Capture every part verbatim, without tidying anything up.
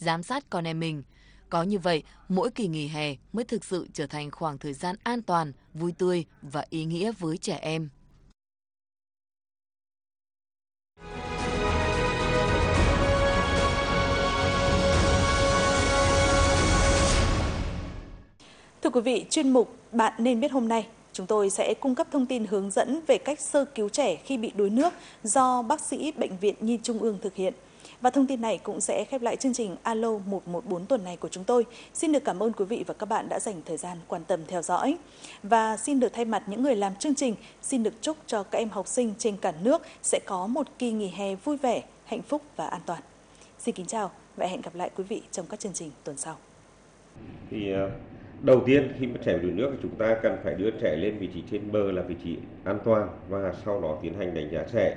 giám sát con em mình. Có như vậy, mỗi kỳ nghỉ hè mới thực sự trở thành khoảng thời gian an toàn, vui tươi và ý nghĩa với trẻ em. Thưa quý vị, chuyên mục Bạn nên biết hôm nay, chúng tôi sẽ cung cấp thông tin hướng dẫn về cách sơ cứu trẻ khi bị đuối nước do bác sĩ Bệnh viện Nhi Trung ương thực hiện. Và thông tin này cũng sẽ khép lại chương trình Alo một một bốn tuần này của chúng tôi. Xin được cảm ơn quý vị và các bạn đã dành thời gian quan tâm theo dõi. Và xin được thay mặt những người làm chương trình, xin được chúc cho các em học sinh trên cả nước sẽ có một kỳ nghỉ hè vui vẻ, hạnh phúc và an toàn. Xin kính chào và hẹn gặp lại quý vị trong các chương trình tuần sau. Thì đầu tiên khi mà trẻ đuối nước thì chúng ta cần phải đưa trẻ lên vị trí trên bờ là vị trí an toàn và sau đó tiến hành đánh giá trẻ.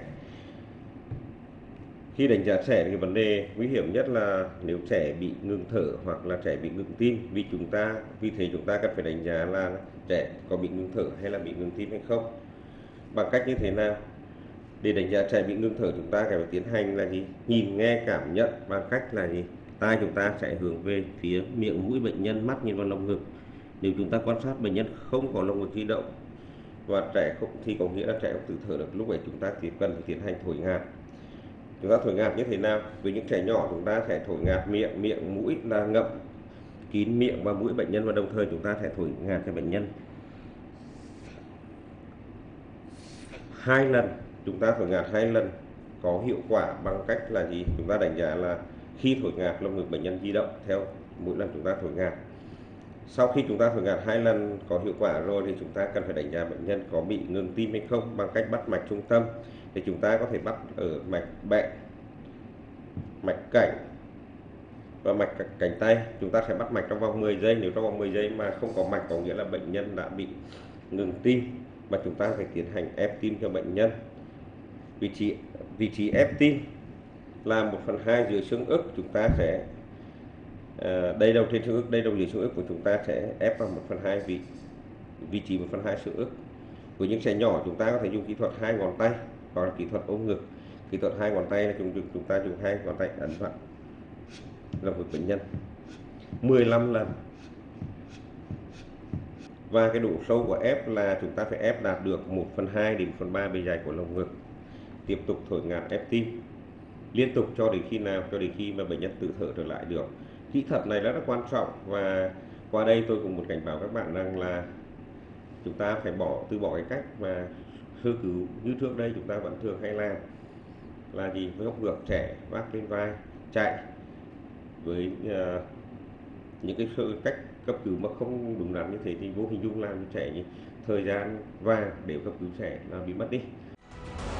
Khi đánh giá trẻ thì vấn đề nguy hiểm nhất là nếu trẻ bị ngừng thở hoặc là trẻ bị ngừng tim, vì chúng ta vì thế chúng ta cần phải đánh giá là trẻ có bị ngừng thở hay là bị ngừng tim hay không. Bằng cách như thế nào? Để đánh giá trẻ bị ngừng thở chúng ta phải tiến hành là gì? Nhìn, nghe, cảm nhận bằng cách là gì? Tai chúng ta sẽ hướng về phía miệng, mũi bệnh nhân, mắt nhìn vào lồng ngực. Nếu chúng ta quan sát bệnh nhân không có lồng ngực di động và trẻ không thì có nghĩa là trẻ không tự thở được, lúc ấy chúng ta chỉ cần tiến hành thổi ngạt. Chúng ta thổi ngạt như thế nào? Với những trẻ nhỏ chúng ta sẽ thổi ngạt miệng, miệng mũi là ngậm kín miệng và mũi bệnh nhân, và đồng thời chúng ta sẽ thổi ngạt cho bệnh nhân hai lần. Chúng ta thổi ngạt hai lần có hiệu quả bằng cách là gì? Chúng ta đánh giá là khi thổi ngạt lồng ngực bệnh nhân di động theo mỗi lần chúng ta thổi ngạt. Sau khi chúng ta thổi ngạt hai lần có hiệu quả rồi thì chúng ta cần phải đánh giá bệnh nhân có bị ngừng tim hay không bằng cách bắt mạch trung tâm. Thì chúng ta có thể bắt ở mạch bẹn, mạch cảnh và mạch cánh tay. Chúng ta sẽ bắt mạch trong vòng mười giây. Nếu trong vòng mười giây mà không có mạch có nghĩa là bệnh nhân đã bị ngừng tim và chúng ta phải tiến hành ép tim cho bệnh nhân. Vị trí vị trí ép tim là một phần hai dưới xương ức. Chúng ta sẽ à, đây đầu trên xương ức, đây đầu dưới xương ức của chúng ta sẽ ép vào một phần hai vị vị trí một phần hai xương ức. Với những trẻ nhỏ chúng ta có thể dùng kỹ thuật hai ngón tay hoặc là kỹ thuật ôm ngực. Kỹ thuật hai ngón tay là chúng chúng ta dùng hai ngón tay ấn vào lồng ngực bệnh nhân mười lăm lần. Và cái độ sâu của ép là chúng ta phải ép đạt được một phần hai đến một phần ba bề dày của lồng ngực. Tiếp tục thổi ngạt ép tim liên tục cho đến khi nào? Cho đến khi mà bệnh nhân tự thở trở lại được. Kỹ thuật này rất là quan trọng, và qua đây tôi cũng muốn cảnh báo các bạn rằng là chúng ta phải bỏ từ bỏ cái cách mà sơ cứu như trước đây chúng ta vẫn thường hay làm là gì? Với góc ngược trẻ vác lên vai chạy, với uh, những cái sơ cách cấp cứu mà không đúng đắn như thế thì vô hình dung làm cho trẻ như thời gian vàng để cấp cứu trẻ là bị mất đi.